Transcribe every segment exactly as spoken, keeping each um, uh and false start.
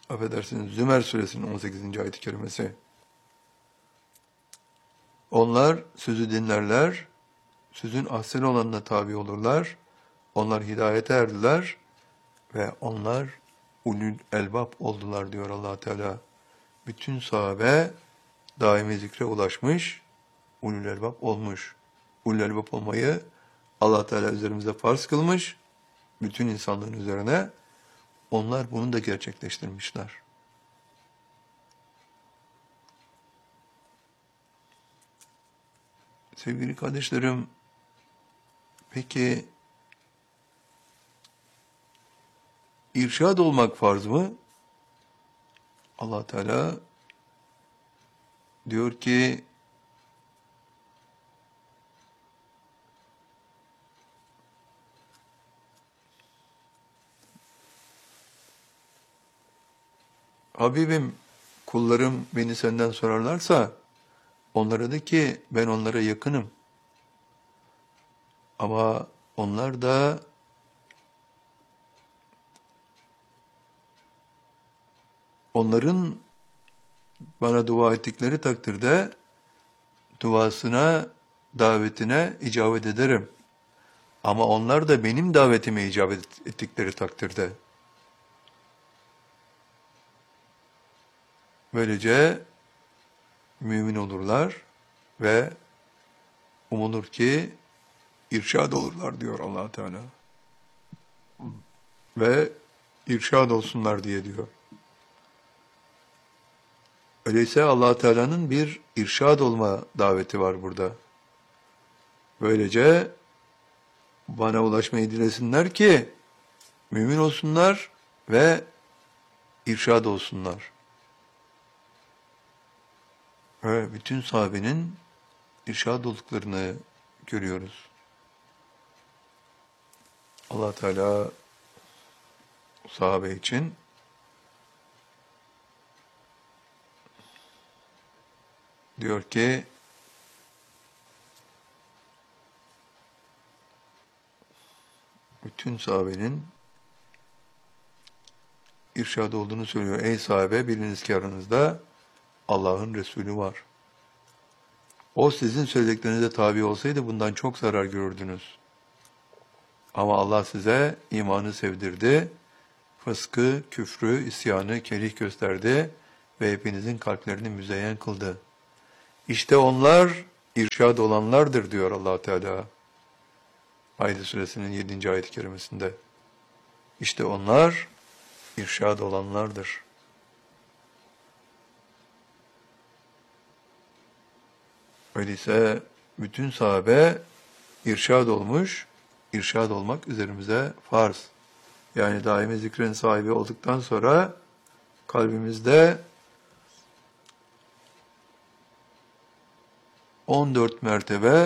affedersiniz Zümer suresinin on sekizinci ayet-i kerimesi. Onlar sözü dinlerler, sözün ahsen olanına tabi olurlar, onlar hidayete erdiler ve onlar ulul elbab oldular diyor Allah Teala. Bütün sahabe daimi zikre ulaşmış, ulul elbab olmuş. Ulul elbab olmayı Allah Teala üzerimize farz kılmış, bütün insanlığın üzerine. Onlar bunu da gerçekleştirmişler. Sevgili kardeşlerim, peki irşad olmak farz mı? Allah Teala diyor ki Habibim, kullarım beni senden sorarlarsa onlara de ki ben onlara yakınım. Ama onlar da onların bana dua ettikleri takdirde duasına, davetine icabet ederim. Ama onlar da benim davetime icabet ettikleri takdirde. Böylece mümin olurlar ve umulur ki irşad olurlar diyor Allah Teala. Ve irşad olsunlar diye diyor. Öyleyse Allah Teala'nın bir irşad olma daveti var burada. Böylece bana ulaşmayı dilesinler ki mümin olsunlar ve irşad olsunlar. Ve bütün sahabenin irşad olduklarını görüyoruz. Allah Teala sahabe için diyor ki bütün sahabenin irşad olduğunu söylüyor. Ey sahabe, biliniz ki aranızda Allah'ın Resulü var. O sizin söylediklerinize tabi olsaydı bundan çok zarar görürdünüz. Ama Allah size imanı sevdirdi, fıskı, küfrü, isyanı kerih gösterdi ve hepinizin kalplerini müzeyyen kıldı. İşte onlar irşad olanlardır diyor Allah Teala. Aide suresinin yedinci ayet-i kerimesinde. İşte onlar irşad olanlardır. Öyleyse bütün sahabe irşad olmuş, irşad olmak üzerimize farz. Yani daimi zikrin sahibi olduktan sonra kalbimizde on dört mertebe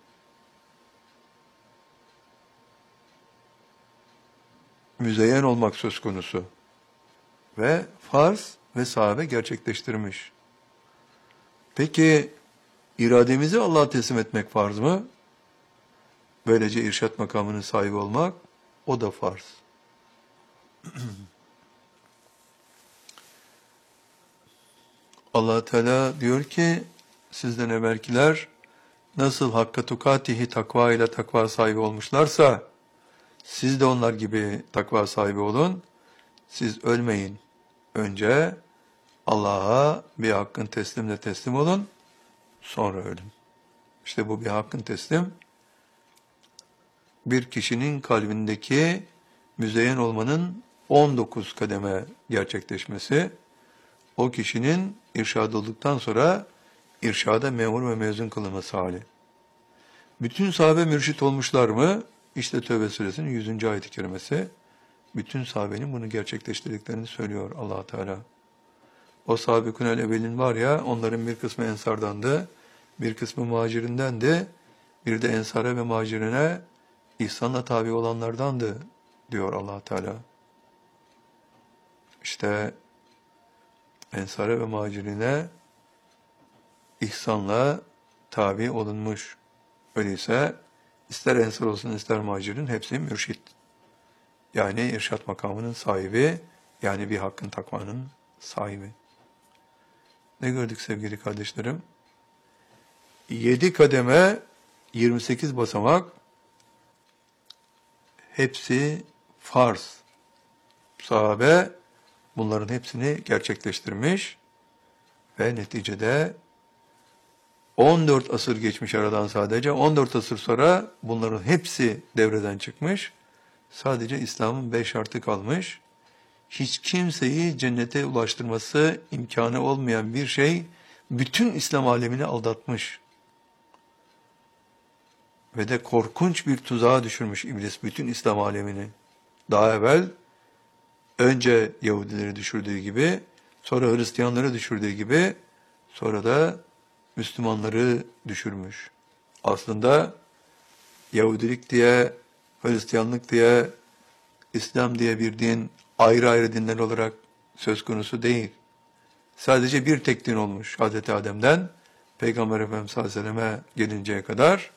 müzeyyen olmak söz konusu. Ve farz ve sahabe gerçekleştirmiş. Peki irademizi Allah'a teslim etmek farz mı? Böylece irşat makamının sahibi olmak, o da farz. Allah Teala diyor ki, sizden evvelkiler nasıl hakka tukatihi takva ile takva sahibi olmuşlarsa, siz de onlar gibi takva sahibi olun. Siz ölmeyin. Önce Allah'a bir hakkın teslimle teslim olun, sonra ölün. İşte bu bir hakkın teslim, bir kişinin kalbindeki müzeyyen olmanın on dokuz kademe gerçekleşmesi, o kişinin irşad olduktan sonra irşada memur ve mezun kılınması hali. Bütün sahabe mürşit olmuşlar mı? İşte Tevbe suresinin yüzüncü ayet-i kerimesi, bütün sahabenin bunu gerçekleştirdiklerini söylüyor Allah Teala. O sahabe-i evvelin var ya, onların bir kısmı ensardandı, bir kısmı muhacirindendi, bir de ensara ve muhacirine ihsanla tabi olanlardandı diyor Allah Teala. İşte ensara ve muhacirine ihsanla tabi olunmuş. Öyleyse ister ensar olsun ister muhacirin hepsi mürşit. Yani irşat makamının sahibi, Yani bir hakkın takvanın sahibi. Ne gördük sevgili kardeşlerim? Yedi kademe, yirmi sekiz basamak, hepsi farz. Sahabe bunların hepsini gerçekleştirmiş ve neticede on dört asır geçmiş aradan sadece. on dört asır sonra bunların hepsi devreden çıkmış. Sadece İslam'ın beş şartı kalmış. Hiç kimseyi cennete ulaştırması imkanı olmayan bir şey bütün İslam alemini aldatmış. Ve de korkunç bir tuzağa düşürmüş iblis bütün İslam alemini. Daha evvel önce Yahudileri düşürdüğü gibi, sonra Hristiyanları düşürdüğü gibi, sonra da Müslümanları düşürmüş. Aslında Yahudilik diye, Hristiyanlık diye, İslam diye bir din ayrı ayrı dinler olarak söz konusu değil. Sadece bir tek din olmuş Hazreti Adem'den Peygamber Efendimiz sallallahu aleyhi ve selleme gelinceye kadar.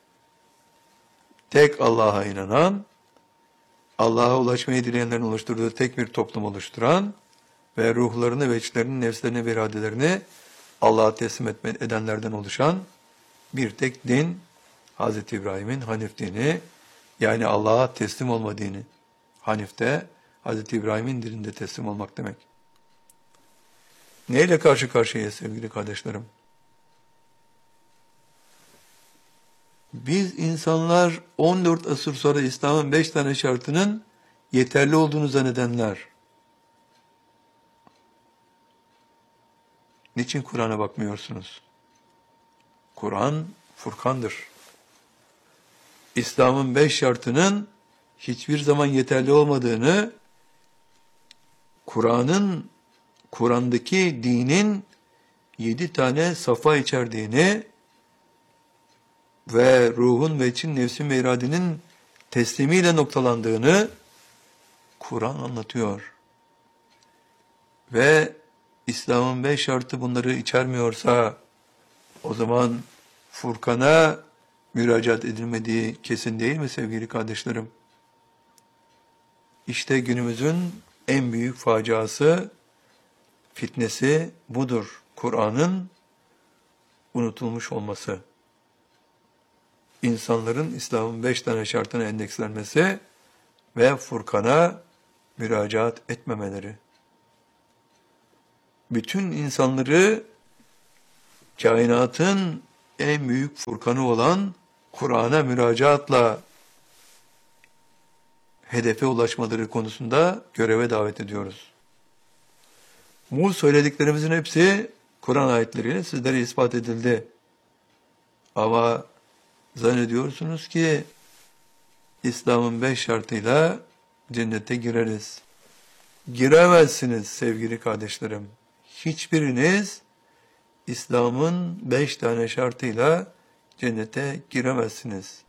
Tek Allah'a inanan, Allah'a ulaşmayı dileyenlerin oluşturduğu tek bir toplum oluşturan ve ruhlarını ve içlerini, nefslerini ve iradelerini Allah'a teslim etme, edenlerden oluşan bir tek din, Hazreti İbrahim'in Hanif dini, yani Allah'a teslim olma dini. Hanif de Hazreti İbrahim'in dininde teslim olmak demek. Neyle karşı karşıyayız sevgili kardeşlerim? Biz insanlar on dört asır sonra İslam'ın beş tane şartının yeterli olduğunu zannedenler. Niçin Kur'an'a bakmıyorsunuz? Kur'an Furkan'dır. İslam'ın beş şartının hiçbir zaman yeterli olmadığını, Kur'an'ın, Kur'an'daki dinin yedi tane safa içerdiğini ve ruhun ve için nefsin ve iradenin teslimiyle noktalandığını Kur'an anlatıyor. Ve İslam'ın beş şartı bunları içermiyorsa o zaman Furkan'a müracaat edilmediği kesin değil mi sevgili kardeşlerim? İşte günümüzün en büyük faciası, fitnesi budur. Kur'an'ın unutulmuş olması. İnsanların İslam'ın beş tane şartına endekslenmesi ve Furkan'a müracaat etmemeleri. Bütün insanları kainatın en büyük Furkanı olan Kur'an'a müracaatla hedefe ulaşmaları konusunda göreve davet ediyoruz. Bu söylediklerimizin hepsi Kur'an ayetleriyle sizlere ispat edildi. Ama zannediyorsunuz ki İslam'ın beş şartıyla cennete gireriz. Giremezsiniz sevgili kardeşlerim. Hiçbiriniz İslam'ın beş tane şartıyla cennete giremezsiniz.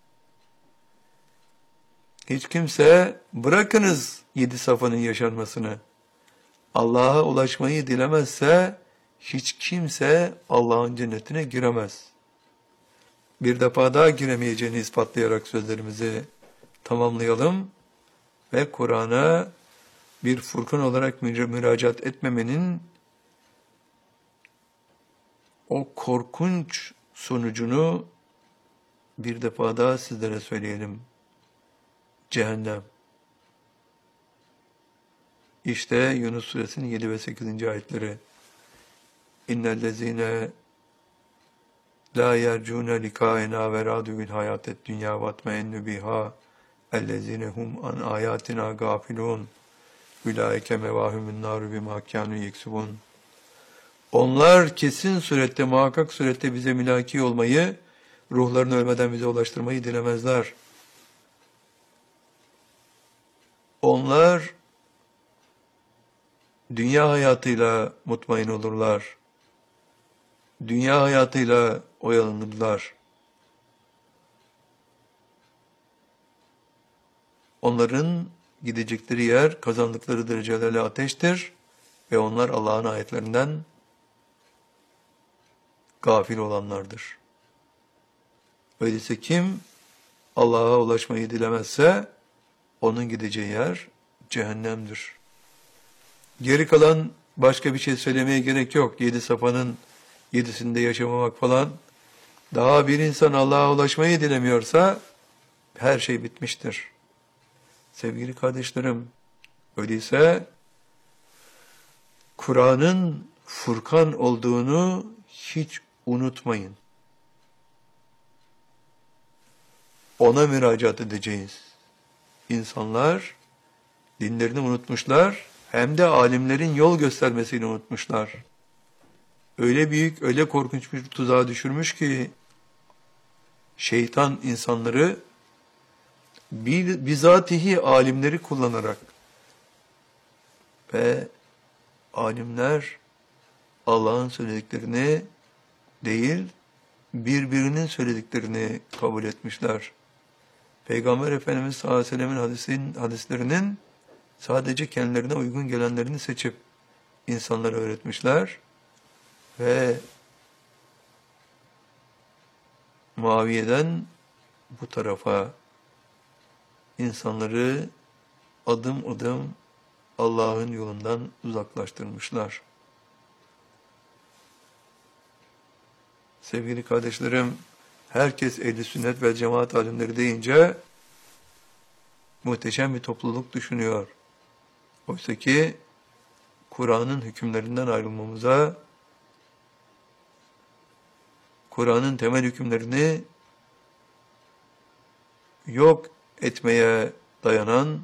Hiç kimse bırakınız yedi safanın yaşanmasını. Allah'a ulaşmayı dilemezse hiç kimse Allah'ın cennetine giremez. Bir defa daha giremeyeceğini ispatlayarak sözlerimizi tamamlayalım ve Kur'an'a bir Furkan olarak müracaat etmemenin o korkunç sonucunu bir defa daha sizlere söyleyelim. Cehennem. İşte Yunus suresinin yedi ve sekizinci ayetleri. İnnellezine la yercune likaena ve radu bil hayatet dünya vatme ennu biha ellezine hum an ayatina gafilun ulaike mevahumun naru bima kanu yeksubun. Onlar kesin surette, muhakkak surette bize mülaki olmayı, ruhlarını ölmeden bize ulaştırmayı dilemezler. Onlar dünya hayatıyla mutmain olurlar. Dünya hayatıyla oyalanırlar. Onların gidecekleri yer, kazandıkları derecelerle ateştir ve onlar Allah'ın ayetlerinden gafil olanlardır. Öyleyse kim Allah'a ulaşmayı dilemezse onun gideceği yer cehennemdir. Geri kalan başka bir şey söylemeye gerek yok. Yedi safanın yedisinde yaşamamak falan. Daha bir insan Allah'a ulaşmayı dilemiyorsa her şey bitmiştir. Sevgili kardeşlerim, öyleyse Kur'an'ın Furkan olduğunu hiç unutmayın. Ona müracaat edeceğiz. İnsanlar dinlerini unutmuşlar, hem de alimlerin yol göstermesini unutmuşlar. Öyle büyük, öyle korkunç bir tuzağa düşürmüş ki, şeytan insanları bizatihi alimleri kullanarak ve alimler Allah'ın söylediklerini değil, birbirinin söylediklerini kabul etmişler. Peygamber Efendimiz sallallahu aleyhi ve sellemin hadisin, hadislerinin sadece kendilerine uygun gelenlerini seçip insanlara öğretmişler ve Muaviye'den bu tarafa insanları adım adım Allah'ın yolundan uzaklaştırmışlar. Sevgili kardeşlerim, herkes ehl-i sünnet ve cemaat alimleri deyince muhteşem bir topluluk düşünüyor. Oysa ki Kur'an'ın hükümlerinden ayrılmamıza, Kur'an'ın temel hükümlerini yok etmeye dayanan,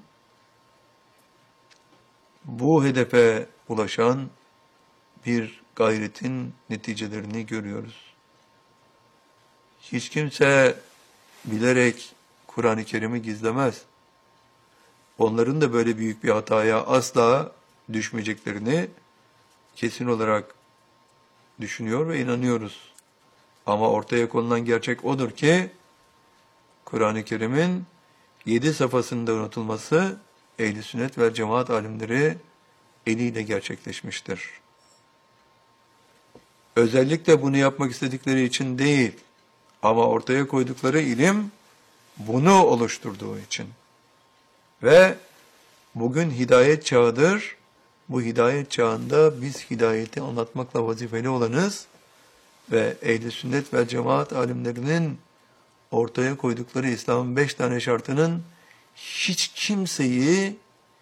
bu hedefe ulaşan bir gayretin neticelerini görüyoruz. Hiç kimse bilerek Kur'an-ı Kerim'i gizlemez. Onların da böyle büyük bir hataya asla düşmeyeceklerini kesin olarak düşünüyor ve inanıyoruz. Ama ortaya konulan gerçek odur ki, Kur'an-ı Kerim'in yedi safhasında unutulması, ehl-i sünnet ve cemaat alimleri eliyle gerçekleşmiştir. Özellikle bunu yapmak istedikleri için değil, ama ortaya koydukları ilim bunu oluşturduğu için. Ve bugün hidayet çağıdır. Bu hidayet çağında biz hidayeti anlatmakla vazifeli olanız ve ehl-i sünnet ve cemaat alimlerinin ortaya koydukları İslam'ın beş tane şartının hiç kimseyi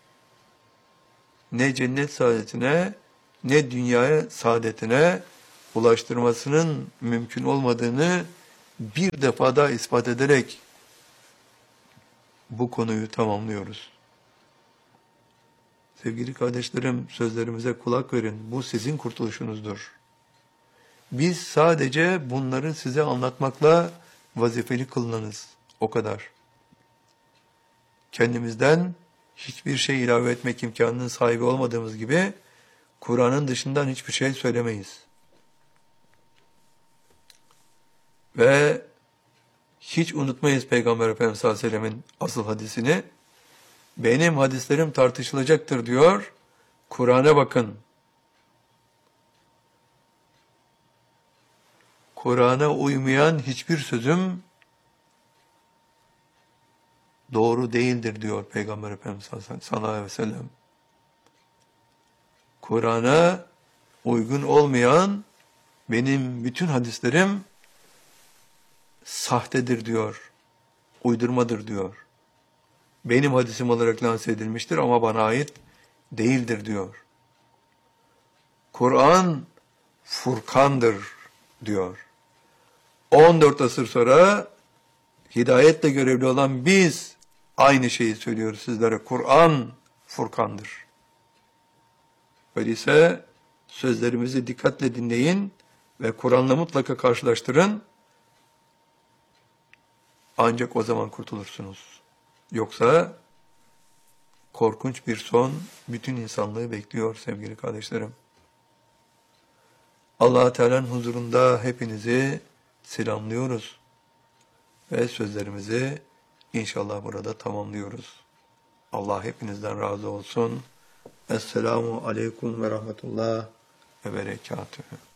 ne cennet saadetine ne dünyaya saadetine ulaştırmasının mümkün olmadığını bir defa daha ispat ederek bu konuyu tamamlıyoruz. Sevgili kardeşlerim, sözlerimize kulak verin. Bu sizin kurtuluşunuzdur. Biz sadece bunları size anlatmakla vazifeli kılınanız. O kadar. Kendimizden hiçbir şey ilave etmek imkanının sahibi olmadığımız gibi Kur'an'ın dışından hiçbir şey söylemeyiz. Ve hiç unutmayız Peygamber Efendimiz sallallahu aleyhi ve sellemin asıl hadisini. Benim hadislerim tartışılacaktır diyor. Kur'an'a bakın. Kur'an'a uymayan hiçbir sözüm doğru değildir diyor Peygamber Efendimiz sallallahu aleyhi ve sellem. Kur'an'a uygun olmayan benim bütün hadislerim sahtedir diyor. Uydurmadır diyor. Benim hadisim olarak lanse edilmiştir ama bana ait değildir diyor. Kur'an Furkan'dır diyor. on dört asır sonra hidayetle görevli olan biz aynı şeyi söylüyoruz sizlere. Kur'an Furkan'dır. Öyleyse sözlerimizi dikkatle dinleyin ve Kur'an'la mutlaka karşılaştırın. Ancak o zaman kurtulursunuz. Yoksa korkunç bir son bütün insanlığı bekliyor sevgili kardeşlerim. Allah-u Teala'nın huzurunda hepinizi selamlıyoruz. Ve sözlerimizi inşallah burada tamamlıyoruz. Allah hepinizden razı olsun. Esselamu aleyküm ve rahmetullah ve berekatühü.